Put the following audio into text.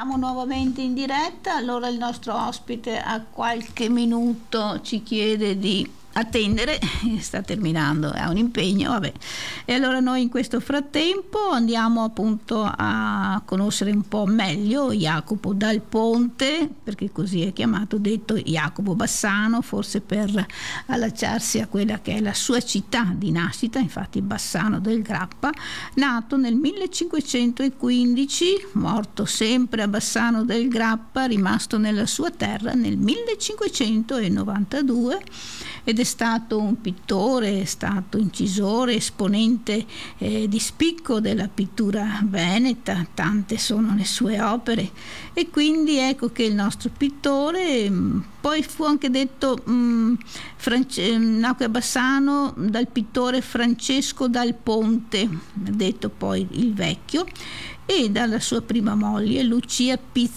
Siamo nuovamente in diretta. Allora il nostro ospite a qualche minuto ci chiede di attendere, sta terminando, ha un impegno, vabbè. E allora noi in questo frattempo andiamo appunto a conoscere un po' meglio Jacopo Dal Ponte, perché così è chiamato, detto Jacopo Bassano, forse per allacciarsi a quella che è la sua città di nascita, infatti Bassano del Grappa, nato nel 1515, morto sempre a Bassano del Grappa, rimasto nella sua terra nel 1592, ed è stato un pittore, è stato incisore, esponente di spicco della pittura veneta, tante sono le sue opere, e quindi ecco che il nostro pittore poi fu anche detto nacque a Bassano dal pittore Francesco Dal Ponte, detto poi il Vecchio, e dalla sua prima moglie Lucia